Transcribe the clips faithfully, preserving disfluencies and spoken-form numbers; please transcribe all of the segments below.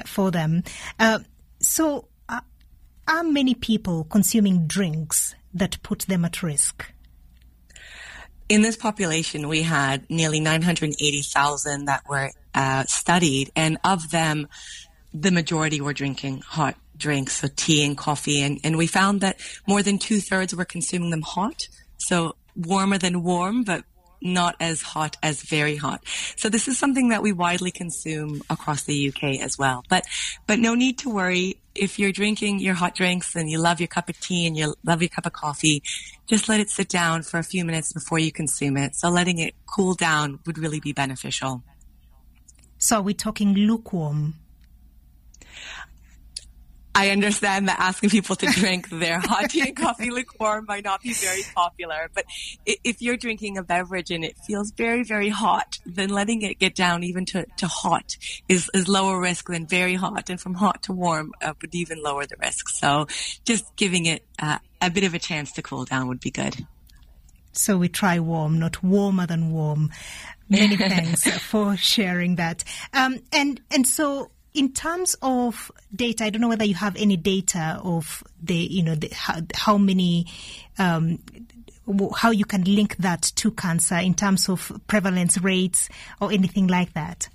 for them. Uh, so uh, are many people consuming drinks that put them at risk? In this population, we had nearly nine hundred eighty thousand that were uh, studied, and of them, the majority were drinking hot drinks, so tea and coffee, and, and we found that more than two-thirds were consuming them hot, so warmer than warm, but not as hot as very hot. So this is something that we widely consume across the U K as well. But but no need to worry. If you're drinking your hot drinks and you love your cup of tea and you love your cup of coffee, just let it sit down for a few minutes before you consume it. So letting it cool down would really be beneficial. So are we talking lukewarm? I understand that asking people to drink their hot tea and coffee lukewarm might not be very popular, but if you're drinking a beverage and it feels very, very hot, then letting it get down even to, to hot is, is lower risk than very hot, and from hot to warm uh, would even lower the risk. So just giving it uh, a bit of a chance to cool down would be good. So we try warm, not warmer than warm. Many thanks for sharing that. Um, and and so. In terms of data, I don't know whether you have any data of the, you know, the, how, how many, um, how you can link that to cancer in terms of prevalence rates or anything like that.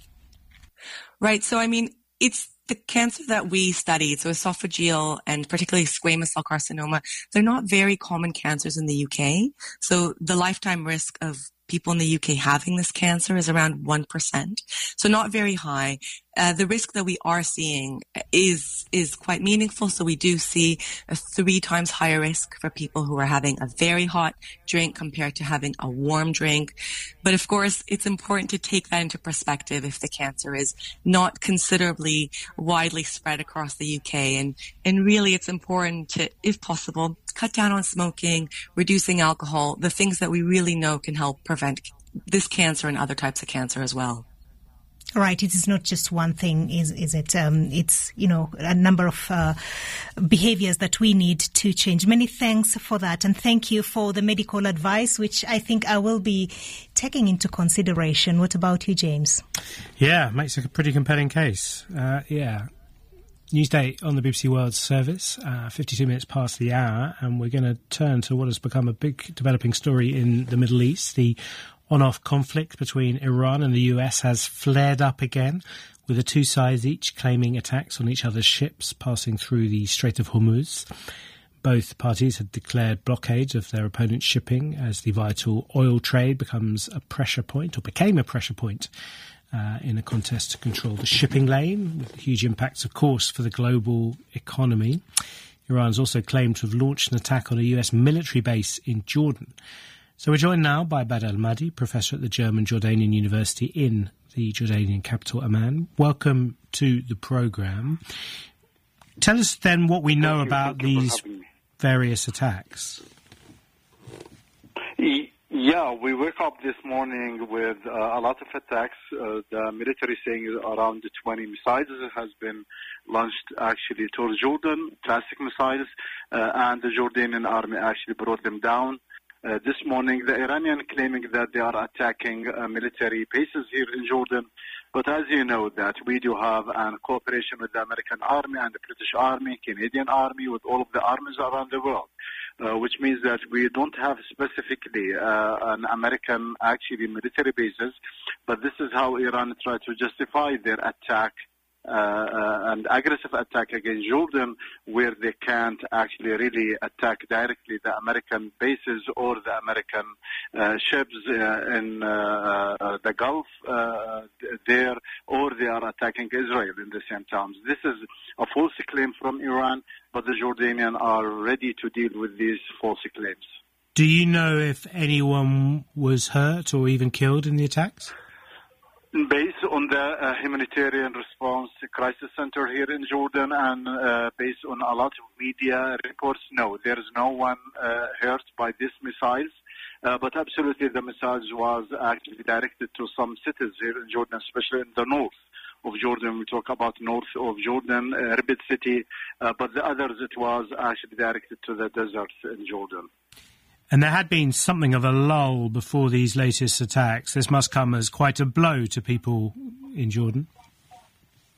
Right. So, I mean, it's the cancer that we studied, so esophageal and particularly squamous cell carcinoma, they're not very common cancers in the U K. So the lifetime risk of people in the U K having this cancer is around one percent. So not very high. Uh, the risk that we are seeing is is quite meaningful. So we do see a three times higher risk for people who are having a very hot drink compared to having a warm drink. But of course, it's important to take that into perspective if the cancer is not considerably widely spread across the U K. And, and really, it's important to, if possible, cut down on smoking, reducing alcohol, the things that we really know can help prevent this cancer and other types of cancer as well. Right. It is not just one thing, is is it? Um, it's, you know, a number of uh, behaviors that we need to change. Many thanks for that. And thank you for the medical advice, which I think I will be taking into consideration. What about you, James? Yeah, makes a pretty compelling case. Uh, yeah. Newsday on the B B C World Service, uh, fifty-two minutes past the hour, and we're going to turn to what has become a big developing story in the Middle East. The on-off conflict between Iran and the U S has flared up again, with the two sides each claiming attacks on each other's ships passing through the Strait of Hormuz. Both parties had declared blockades of their opponent's shipping as the vital oil trade becomes a pressure point, or became a pressure point, Uh, in a contest to control the shipping lane, with huge impacts, of course, for the global economy. Iran's also claimed to have launched an attack on a U S military base in Jordan. So we're joined now by Badr El-Mahdi, professor at the German Jordanian University in the Jordanian capital, Amman. Welcome to the programme. Tell us then what we know about these various attacks. Yeah, we woke up this morning with uh, a lot of attacks. Uh, the military saying around twenty missiles has been launched actually towards Jordan, classic missiles, uh, and the Jordanian army actually brought them down. Uh, this morning, the Iranian claiming that they are attacking uh, military bases here in Jordan. But as you know, that we do have a cooperation with the American army and the British army, Canadian army, with all of the armies around the world. Uh, which means that we don't have specifically uh, an American actually military bases, but this is how Iran tried to justify their attack, uh, uh, an aggressive attack against Jordan, where they can't actually really attack directly the American bases or the American uh, ships uh, in uh, uh, the Gulf uh, there, or they are attacking Israel in the same times. This is a false claim from Iran, but the Jordanians are ready to deal with these false claims. Do you know if anyone was hurt or even killed in the attacks? Based on the uh, humanitarian response crisis center here in Jordan and uh, based on a lot of media reports, no, there is no one uh, hurt by these missiles. Uh, but absolutely the missiles was actually directed to some cities here in Jordan, especially in the north of Jordan. We talk about north of Jordan, uh, Rabat City, uh, but the others it was actually directed to the desert in Jordan. And there had been something of a lull before these latest attacks. This must come as quite a blow to people in Jordan.